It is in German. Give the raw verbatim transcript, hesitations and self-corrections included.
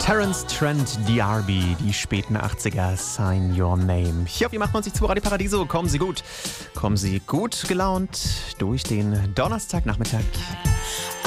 Terence Trent D'Arby, die späten achtziger, Sign Your Name. Hier auf die achtundneunzig Komma zwei Radio Paradiso. Kommen Sie gut, kommen Sie gut gelaunt durch den Donnerstagnachmittag.